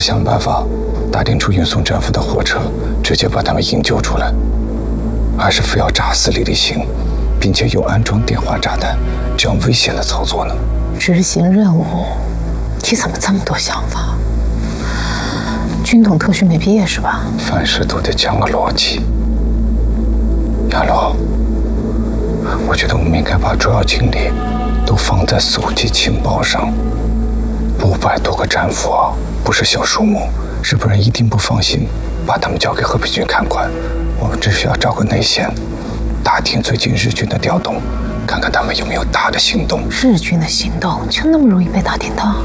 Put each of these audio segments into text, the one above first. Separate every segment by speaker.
Speaker 1: 想办法打定出运送战俘的火车，直接把他们营救出来，还是非要炸死李立行，并且又安装电话炸弹，这样危险的操作呢？
Speaker 2: 执行任务，你怎么这么多想法？军统特训没毕业是吧？
Speaker 1: 凡事都得讲个逻辑。亚罗，我觉得我们应该把主要精力都放在搜集情报上。500多个战俘啊，不是小数目，日本人一定不放心把他们交给和平军看管。我们只需要找个内线，打听最近日军的调动，看看他们有没有大的行动。
Speaker 2: 日军的行动就那么容易被打听到？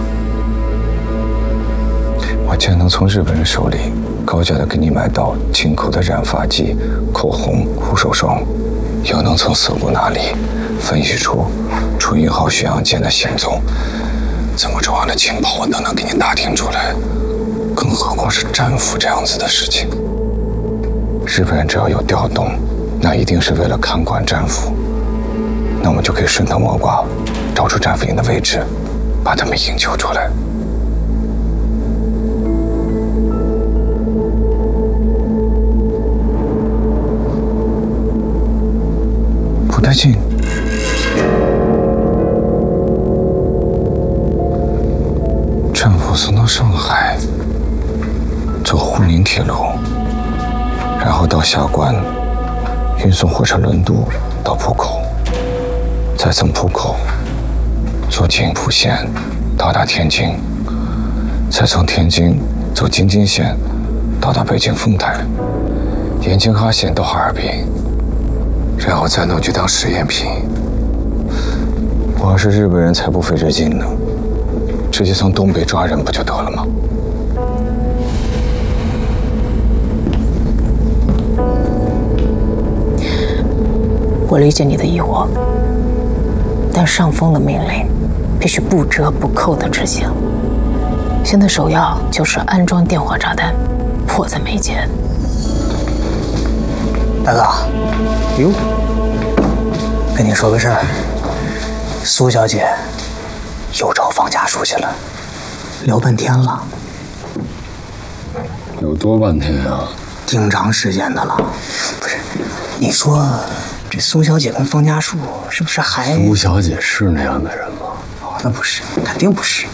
Speaker 1: 我既然能从日本人手里高价的给你买到进口的染发剂、口红、护手霜，又能从涩谷那里分析出出1号巡洋舰的行踪，这么重要的情报我都能给你打听出来，更何况是战俘这样子的事情。日本人只要有调动，那一定是为了看管战俘，那我们就可以顺藤摸瓜，找出战俘营的位置，把他们营救出来。不太近。战俘送到上海，坐沪宁铁路，然后到下关，运送火车轮渡到浦口，再从浦口坐京浦线到达天津，再从天津走京津线到达北京丰台，沿京哈线到哈尔滨，然后再弄去当实验品。我要是日本人才不费这劲呢，直接从东北抓人不就得了吗？
Speaker 2: 我理解你的疑惑，但上峰的命令必须不折不扣地执行。现在首要就是安装电话炸弹，迫在眉睫。
Speaker 3: 大哥，哟，跟你说个事儿，苏小姐又找方家树去了，聊半天了。
Speaker 1: 有多半天啊？
Speaker 3: 挺长时间的了。不是，你说这苏小姐跟方家树是不是还……
Speaker 1: 苏小姐是那样的人吗？
Speaker 3: 哦，那不是，肯定不是。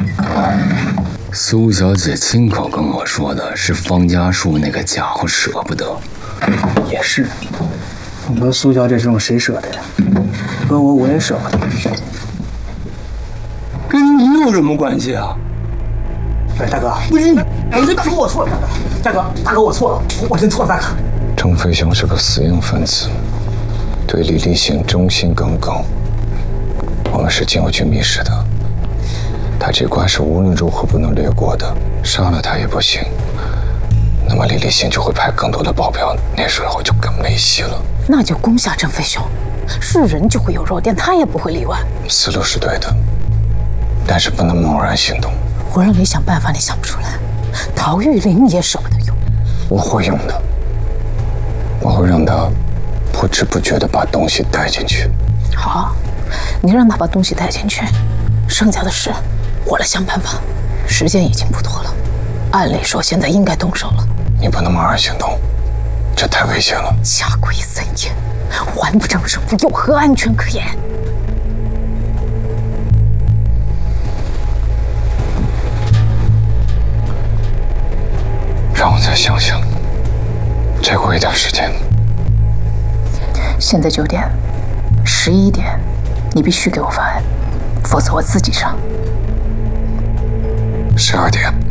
Speaker 1: 苏小姐亲口跟我说的是方家树那个家伙舍不得。
Speaker 3: 也是，你说苏小姐这种谁舍得呀？搁我也舍不得。
Speaker 4: 跟你有什么关系啊？
Speaker 3: 不是大哥，不是，大哥我错了，大哥我错了，我真错了，大哥。
Speaker 1: 郑飞雄是个死硬分子，对李立行忠心耿耿。我们是进不去密室的，他这关是无论如何不能略过的，杀了他也不行。那么李立行就会派更多的保镖，那时候就更没戏了。
Speaker 2: 那就攻下郑飞雄，是人就会有弱点，他也不会例外。
Speaker 1: 思路是对的，但是不能贸然行动。
Speaker 2: 我让你想办法，你想不出来。陶玉玲也舍不得用。
Speaker 1: 我会用的，我会让他不知不觉地把东西带进去。
Speaker 2: 好，你让他把东西带进去，剩下的事我来想办法。时间已经不多了，按理说现在应该动手了。
Speaker 1: 你不能贸然行动，这太危险了。
Speaker 2: 家规森严，还不成任务，有何安全可言？
Speaker 1: 让我再想想，再过一点时间。
Speaker 2: 现在9点，11点，你必须给我发案，否则我自己上。
Speaker 1: 12点。